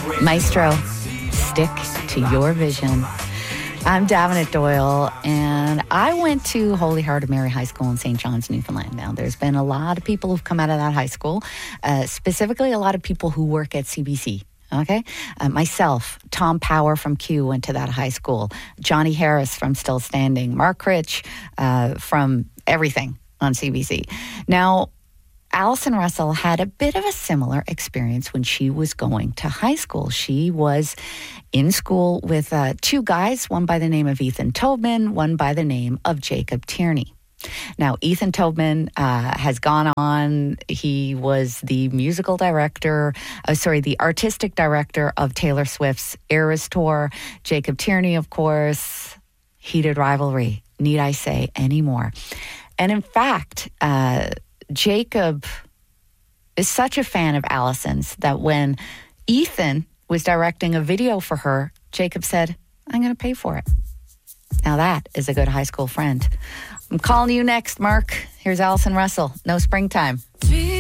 Maestro, stick to your vision. I'm Davenant Doyle, and I went to Holy Heart of Mary High School in St. John's, Newfoundland. Now, there's been a lot of people who've come out of that high school, specifically a lot of people who work at CBC. Okay. Myself, Tom Power from Q went to that high school. Johnny Harris from Still Standing. Mark Rich from everything on CBC. Now, Allison Russell had a bit of a similar experience when she was going to high school. She was in school with two guys, one by the name of Ethan Tobin, one by the name of Jacob Tierney. Now, Ethan Tobin has gone on. He was the the artistic director of Taylor Swift's Eras Tour. Jacob Tierney, of course, heated rivalry. Need I say any more? And in fact, Jacob is such a fan of Allison's that when Ethan was directing a video for her, Jacob said, "I'm going to pay for it." Now that is a good high school friend. I'm calling you next, Mark. Here's Allison Russell. No Springtime.